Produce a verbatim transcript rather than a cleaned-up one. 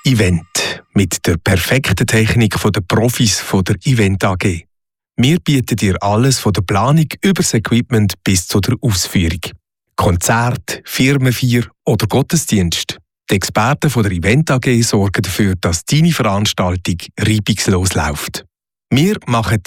Event mit der perfekten Technik der Profis von der Event A G. Wir bieten dir alles von der Planung über das Equipment bis zu der Ausführung. Konzert, Firmenfeier oder Gottesdienst. Die Experten von der Event A G sorgen dafür, dass deine Veranstaltung reibungslos läuft. Wir machen